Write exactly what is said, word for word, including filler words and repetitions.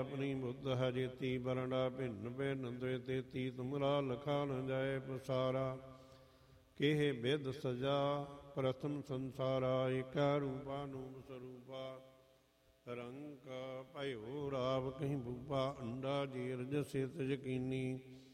ਆਪਣੀ ਬੁੱਧ ਹੈ ਜੇਤੀ ਬਰੰਡਾ ਭਿੰਨ ਭਿੰਨ ਦੁਇ ਤੇਤੀ ਤੁਮਰਾ ਲਖਾ ਨ ਜਾਏ ਪਸਾਰਾ ਕਿਹ ਬਿਦ ਸਜਾ ਪ੍ਰਥਮ ਸੰਸਾਰਾ ਏਕਾ ਰੂਪਾ ਨੂਮ ਸਰੂਪਾ ਰੰਗ ਭਇਓ ਰਾਵ ਕਹੀਂ ਬੂਪਾ ਅੰਡਾ ਜੀਰ ਜਸੇ ਤਜਕੀਨੀ